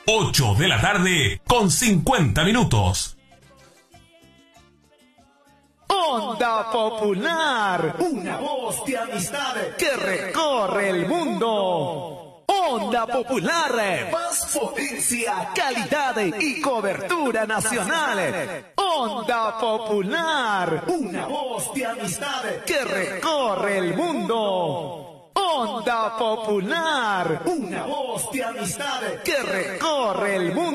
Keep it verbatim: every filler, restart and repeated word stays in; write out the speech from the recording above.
ocho de la tarde con cincuenta minutos. Onda Popular, una voz de amistad que recorre el mundo. Onda Popular, más potencia, calidad y cobertura nacional. Onda Popular, una voz de amistad que recorre el mundo. Onda Popular, una voz de amistad que recorre el mundo.